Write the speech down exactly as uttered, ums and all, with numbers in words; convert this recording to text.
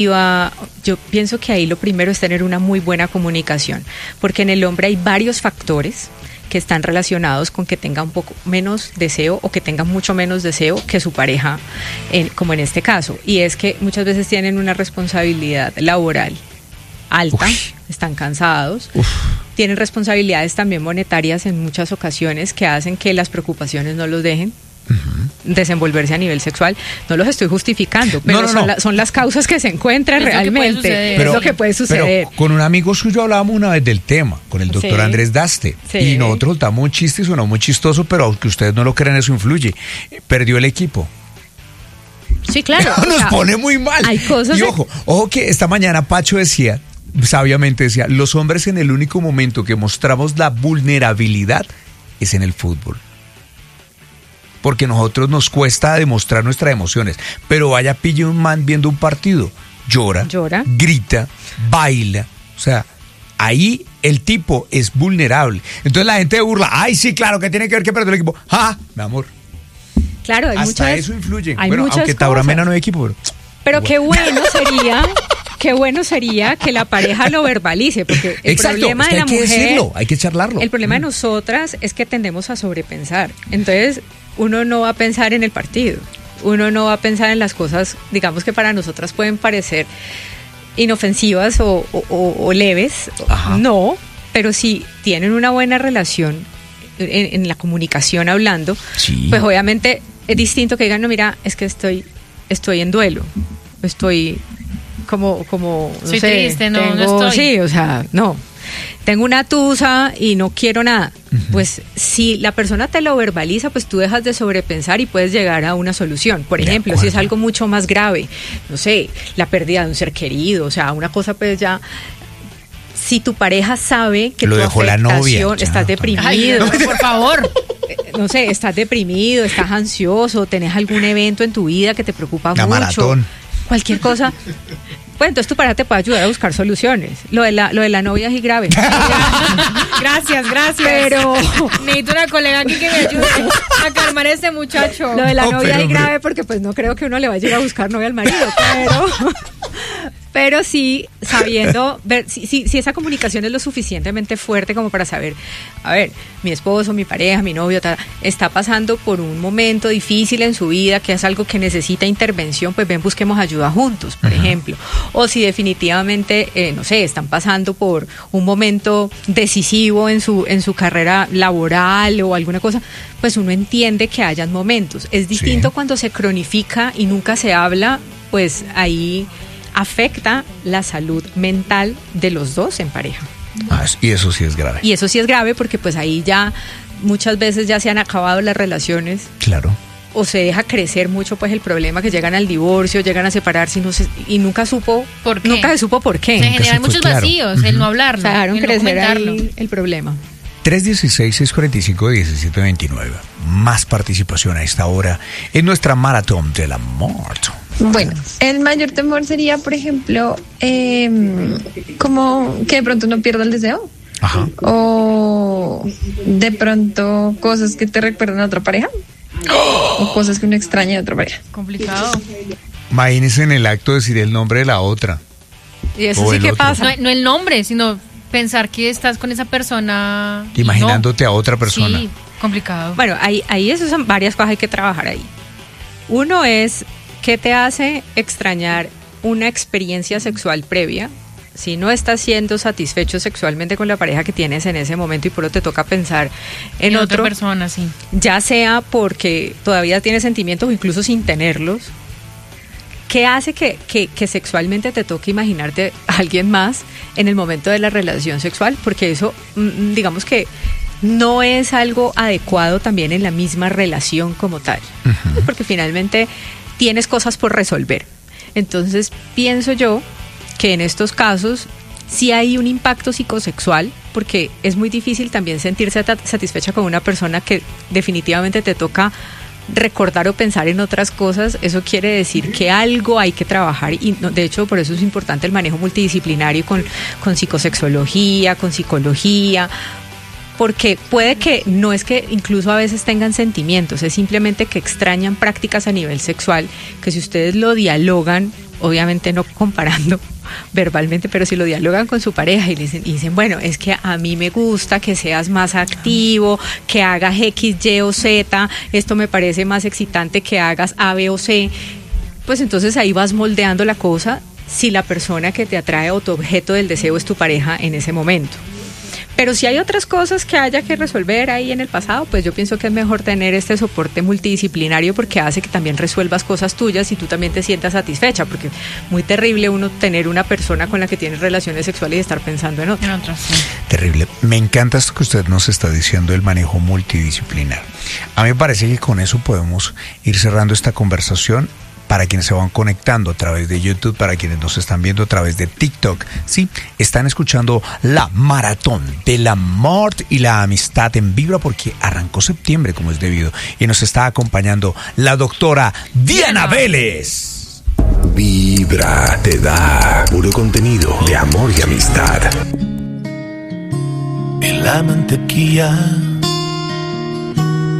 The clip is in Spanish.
Yo pienso que ahí lo primero es tener una muy buena comunicación, porque en el hombre hay varios factores que están relacionados con que tenga un poco menos deseo o que tenga mucho menos deseo que su pareja, en, como en este caso, y es que muchas veces tienen una responsabilidad laboral alta, Uf. están cansados, Uf. tienen responsabilidades también monetarias en muchas ocasiones que hacen que las preocupaciones no los dejen uh-huh. desenvolverse a nivel sexual. No los estoy justificando, pero no, no, son, no. La, son las causas que se encuentran es realmente, pero, es lo que puede suceder. Pero con un amigo suyo hablábamos una vez del tema, con el doctor sí. Andrés Daste, sí. y nosotros damos un chiste y sonó muy chistoso, pero aunque ustedes no lo crean, eso influye. Perdió el equipo. Sí, claro. Nos o sea, pone muy mal. Hay cosas y ojo, de... ojo que esta mañana Pacho decía, sabiamente decía, los hombres en el único momento que mostramos la vulnerabilidad es en el fútbol. Porque a nosotros nos cuesta demostrar nuestras emociones. Pero vaya, pille un man viendo un partido, llora, llora, grita, baila. O sea, ahí el tipo es vulnerable. Entonces la gente burla, ay, sí, claro, que tiene que ver que perdió el equipo. ¡Ah, mi amor! Claro, hay hasta muchas, eso influye. Hay bueno, aunque Tauramena no hay equipo, pero... Pero qué bueno sería... Qué bueno sería que la pareja lo verbalice, porque el Exacto, problema es que de la hay que mujer, decirlo, hay que charlarlo. El problema mm. de nosotras es que tendemos a sobrepensar. Entonces, uno no va a pensar en el partido, uno no va a pensar en las cosas, digamos que para nosotras pueden parecer inofensivas o, o, o, o leves, Ajá. no, pero si tienen una buena relación en, en la comunicación hablando, sí. pues obviamente es distinto que digan, no, mira, es que estoy, estoy en duelo, estoy... como, como no Soy sé, triste, no, tengo, no estoy. Sí, o sea, no, tengo una tusa y no quiero nada. Uh-huh. Pues si la persona te lo verbaliza, pues tú dejas de sobrepensar y puedes llegar a una solución. Por ejemplo, si es algo mucho más grave, no sé, la pérdida de un ser querido, o sea, una cosa pues ya... Si tu pareja sabe que lo tu dejó la novia, ya, estás deprimido, Ay, no, por favor, no sé, estás deprimido, estás ansioso, tenés algún evento en tu vida que te preocupa la mucho, maratón. Cualquier cosa, pues entonces tu pareja te puede ayudar a buscar soluciones. Lo de la, lo de la novia es grave. Gracias, gracias. Pero necesito una colega aquí que me ayude a calmar a este muchacho. Lo de la oh, novia pero, es grave porque pues no creo que uno le vaya a ir a buscar novia al marido, pero... Pero sí, sabiendo, ver si, si, si esa comunicación es lo suficientemente fuerte como para saber, a ver, mi esposo, mi pareja, mi novio, ta, está pasando por un momento difícil en su vida, que es algo que necesita intervención, pues ven, busquemos ayuda juntos, por uh-huh. ejemplo. O si definitivamente, eh, no sé, están pasando por un momento decisivo en su, en su carrera laboral o alguna cosa, pues uno entiende que hayan momentos. Es distinto sí. cuando se cronifica y nunca se habla, pues ahí... afecta la salud mental de los dos en pareja. Ah, y eso sí es grave. Y eso sí es grave porque pues ahí ya muchas veces ya se han acabado las relaciones. Claro. O se deja crecer mucho pues el problema, que llegan al divorcio, llegan a separarse y, no se, y nunca supo ¿Por qué? Nunca se supo por qué. Se generan muchos claro. vacíos, uh-huh. el no hablarlo, dejaron el no crecer comentarlo. ahí el problema. tres uno seis, seis cuatro cinco, uno siete dos nueve. Más participación a esta hora en nuestra maratón del amor. Bueno, el mayor temor sería, por ejemplo, eh, como que de pronto no pierda el deseo. Ajá. O de pronto cosas que te recuerdan a otra pareja. ¡Oh! O cosas que uno extraña de otra pareja. Complicado. Imagínense en el acto decir el nombre de la otra. Y eso sí que pasa. No, no el nombre, sino pensar que estás con esa persona. Imaginándote no. a otra persona. Sí, complicado. Bueno, ahí, ahí eso son varias cosas, hay que trabajar ahí. Uno es, ¿qué te hace extrañar una experiencia sexual previa? Si no estás siendo satisfecho sexualmente con la pareja que tienes en ese momento y por eso te toca pensar en, en otro, otra persona, sí. Ya sea porque todavía tienes sentimientos o incluso sin tenerlos. ¿Qué hace que, que, que sexualmente te toque imaginarte a alguien más en el momento de la relación sexual? Porque eso, digamos que no es algo adecuado también en la misma relación como tal. Uh-huh. Porque finalmente tienes cosas por resolver. Entonces, pienso yo que en estos casos sí hay un impacto psicosexual, porque es muy difícil también sentirse satisfecha con una persona que definitivamente te toca recordar o pensar en otras cosas. Eso quiere decir que algo hay que trabajar y no, de hecho por eso es importante el manejo multidisciplinario con, con psicosexología, con psicología, porque puede que no es que incluso a veces tengan sentimientos, es simplemente que extrañan prácticas a nivel sexual, que si ustedes lo dialogan, obviamente no comparando verbalmente, pero si lo dialogan con su pareja y le dicen, y dicen, bueno, es que a mí me gusta que seas más activo, que hagas X, Y o Z, esto me parece más excitante que hagas A, B o C, pues entonces ahí vas moldeando la cosa si la persona que te atrae o tu objeto del deseo es tu pareja en ese momento. Pero si hay otras cosas que haya que resolver ahí en el pasado, pues yo pienso que es mejor tener este soporte multidisciplinario porque hace que también resuelvas cosas tuyas y tú también te sientas satisfecha, porque muy terrible uno tener una persona con la que tienes relaciones sexuales y estar pensando en otra. En otra, sí. Terrible. Me encanta esto que usted nos está diciendo, el manejo multidisciplinar. A mí me parece que con eso podemos ir cerrando esta conversación. Para quienes se van conectando a través de YouTube, para quienes nos están viendo a través de TikTok, sí, están escuchando la maratón del amor y la amistad en Vibra porque arrancó septiembre como es debido y nos está acompañando la doctora Diana Vélez. Vibra te da puro contenido de amor y amistad. En la mantequilla